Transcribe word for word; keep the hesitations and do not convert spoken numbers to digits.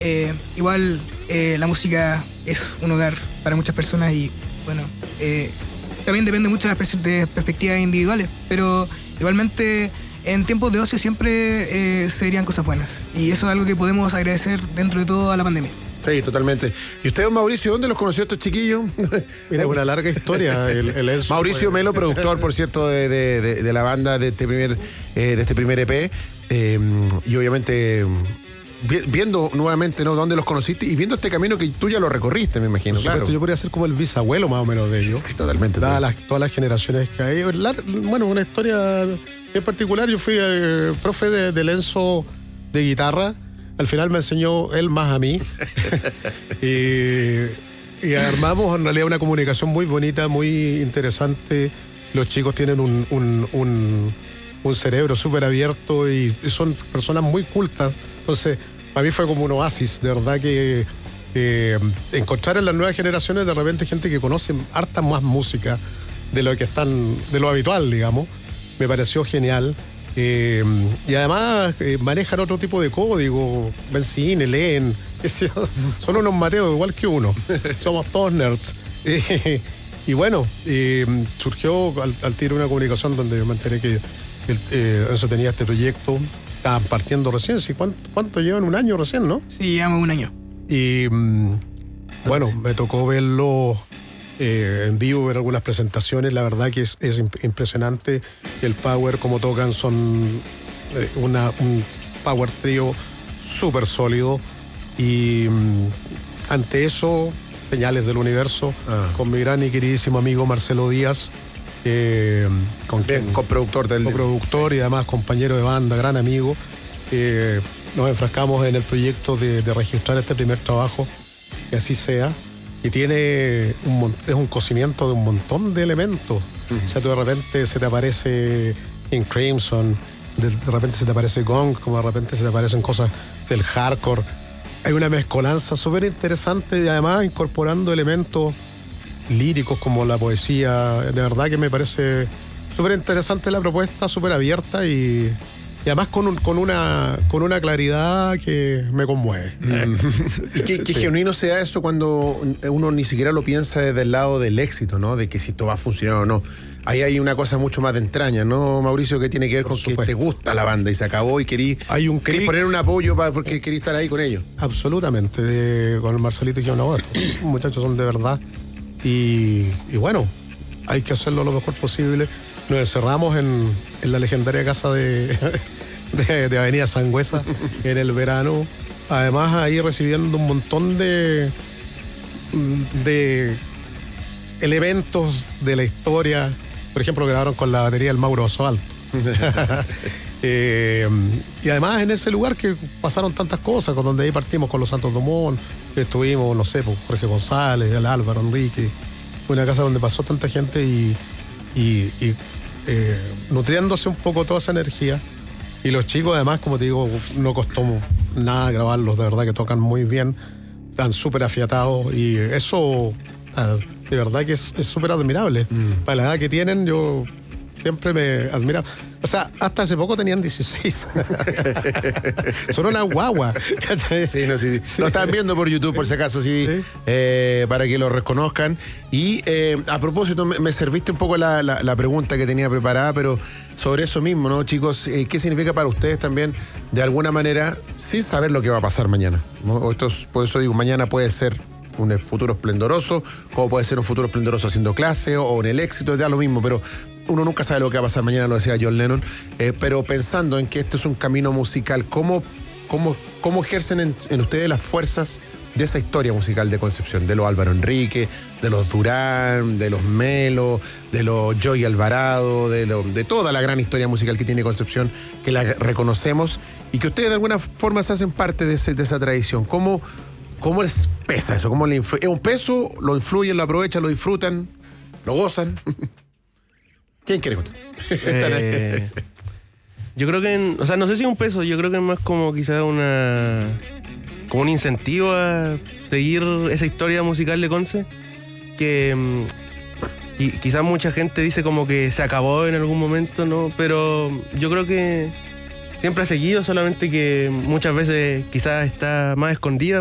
eh, igual eh, la música es un hogar para muchas personas y bueno, eh, también depende mucho de las pers- de perspectivas individuales, pero igualmente en tiempos de ocio siempre eh, se dirían cosas buenas y eso es algo que podemos agradecer dentro de todo a la pandemia. Sí, totalmente. ¿Y usted, don Mauricio, dónde los conoció estos chiquillos? Mira, una larga historia. El, el Enzo Mauricio fue... Melo, productor, por cierto, de, de, de, de la banda de este primer, eh, de este primer E P. Eh, y obviamente vi, viendo nuevamente, ¿no?, dónde los conociste y viendo este camino que tú ya lo recorriste, me imagino. Por supuesto, claro. yo podría ser como el bisabuelo más o menos de ellos. Sí, totalmente. Dadas las, todas las generaciones que hay. Bueno, una historia en particular. Yo fui eh, profe de, de Enzo de guitarra. Al final me enseñó él más a mí. y, y armamos en realidad una comunicación muy bonita, muy interesante. Los chicos tienen un, un, un, un cerebro súper abierto y, y son personas muy cultas. Entonces, para mí fue como un oasis, de verdad que eh, encontrar en las nuevas generaciones de repente gente que conoce harta más música de lo que están, de lo habitual, digamos. Me pareció genial. Eh, y además eh, manejan otro tipo de código, ven cine, leen, son unos mateos igual que uno, somos todos nerds. Eh, y bueno, eh, surgió al, al tiro una comunicación donde yo me enteré que el, eh, eso tenía este proyecto, estaban partiendo recién, ¿sí? ¿Cuánto, ¿Cuánto llevan? Un año recién, ¿no? Sí, llevamos un año. Y mm, bueno, me tocó verlo Eh, en vivo, ver algunas presentaciones. La verdad que es, es impresionante el power, como tocan, son eh, una, un power trio súper sólido y mm, ante eso, Señales del Universo, ah. con mi gran y queridísimo amigo Marcelo Díaz, eh, con Bien, quien, coproductor del coproductor y además compañero de banda, gran amigo. Eh, nos enfrascamos en el proyecto de, de registrar este primer trabajo, que así sea. Y tiene un, es un cocimiento de un montón de elementos. Uh-huh. O sea, tú de repente se te aparece In Crimson, de, de repente se te aparece Gong, como de repente se te aparecen cosas del hardcore. Hay una mezcolanza súper interesante y además incorporando elementos líricos como la poesía. De verdad que me parece súper interesante la propuesta, súper abierta y... Y además con, un, con, una, con una claridad que me conmueve. Mm. Y qué, qué sí. genuino sea eso cuando uno ni siquiera lo piensa desde el lado del éxito, ¿no? De que si esto va a funcionar o no. Ahí hay una cosa mucho más de entraña, ¿no, Mauricio? Que tiene que ver Por con supuesto. que te gusta la banda y se acabó y querís, hay un querís poner un apoyo para, porque querís estar ahí con ellos. Absolutamente. De, con el Marcelito y yo, no, los muchachos son de verdad. Y, y bueno, hay que hacerlo lo mejor posible. Nos encerramos en, en la legendaria casa de, de, de Avenida Sangüesa en el verano. Además, ahí recibiendo un montón de, de elementos de la historia. Por ejemplo, grabaron con la batería del Mauro Osvaldo. eh, y además en ese lugar que pasaron tantas cosas, con donde ahí partimos con los Santos Dumont, estuvimos, no sé, pues, Jorge González, el Álvaro, Enrique. Una casa donde pasó tanta gente y... y, y Eh, nutriéndose un poco toda esa energía. Y los chicos además, como te digo, no costó nada grabarlos, de verdad que tocan muy bien, están súper afiatados y eso de verdad que es súper admirable. Mm. Para la edad que tienen, yo siempre me admira. O sea, hasta hace poco tenían dieciséis. Son una guagua. Sí, no, sí, sí. Lo están viendo por YouTube, por si acaso, sí, ¿Sí? Eh, para que lo reconozcan. Y eh, a propósito, me, me serviste un poco la, la, la pregunta que tenía preparada, pero sobre eso mismo, ¿no, chicos? Eh, ¿Qué significa para ustedes también, de alguna manera, sin saber lo que va a pasar mañana? ¿No? Esto es, por eso digo, mañana puede ser un futuro esplendoroso, como puede ser un futuro esplendoroso haciendo clase o, o en el éxito, da lo mismo, pero uno nunca sabe lo que va a pasar mañana, lo decía John Lennon, eh, pero pensando en que este es un camino musical, ¿cómo, cómo, cómo ejercen en, en ustedes las fuerzas de esa historia musical de Concepción? De los Álvaro Enrique, de los Durán, de los Melo, de los Joey Alvarado, de, lo, de toda la gran historia musical que tiene Concepción, que la reconocemos y que ustedes de alguna forma se hacen parte de, ese, de esa tradición. ¿Cómo, cómo les pesa eso? ¿Cómo les influ- ¿Es un peso? ¿Lo influyen, lo aprovechan, lo disfrutan, lo gozan? ¿Quién quiere contar? Eh, yo creo que, en, o sea, no sé si es un peso, yo creo que es más como quizás una, como un incentivo a seguir esa historia musical de Conce, que y, quizás mucha gente dice como que se acabó en algún momento, ¿no? Pero yo creo que, siempre ha seguido, solamente que muchas veces quizás está más escondida